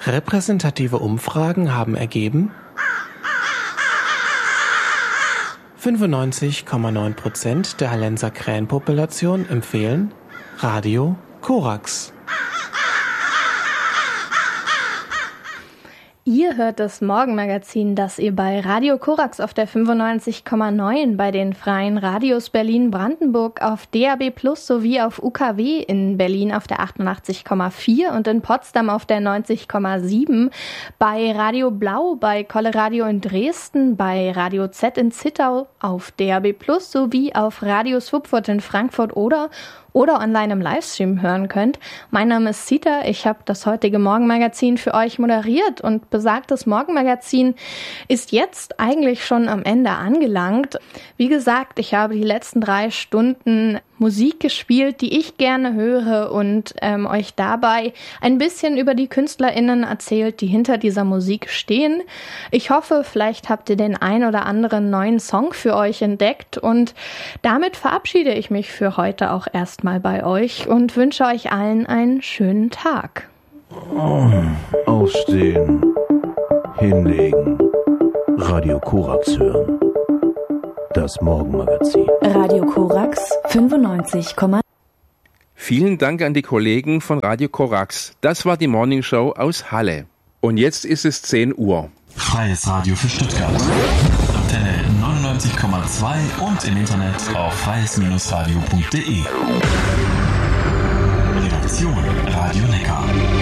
Repräsentative Umfragen haben ergeben, 95,9% der Hallenser Krähenpopulation empfehlen Radio Korax. Ihr hört das Morgenmagazin, das ihr bei Radio Korax auf der 95,9, bei den Freien Radios Berlin-Brandenburg auf DAB+ sowie auf UKW in Berlin auf der 88,4 und in Potsdam auf der 90,7, bei Radio Blau, bei Kolle Radio in Dresden, bei Radio Z in Zittau auf DAB+ sowie auf Radio Swupfurt in Frankfurt oder online im Livestream hören könnt. Mein Name ist Sita, ich habe das heutige Morgenmagazin für euch moderiert und besagtes Morgenmagazin ist jetzt eigentlich schon am Ende angelangt. Wie gesagt, ich habe die letzten 3 Stunden Musik gespielt, die ich gerne höre und euch dabei ein bisschen über die KünstlerInnen erzählt, die hinter dieser Musik stehen. Ich hoffe, vielleicht habt ihr den ein oder anderen neuen Song für euch entdeckt und damit verabschiede ich mich für heute auch erstmal bei euch und wünsche euch allen einen schönen Tag. Aufstehen, hinlegen, Radio Korax hören. Das Morgenmagazin. Radio Korax 95, Vielen Dank an die Kollegen von Radio Korax. Das war die Morningshow aus Halle. Und jetzt ist es 10 Uhr. Freies Radio für Stuttgart. Antenne 99,2 und im Internet auf freies-radio.de. Redaktion Radio Neckar.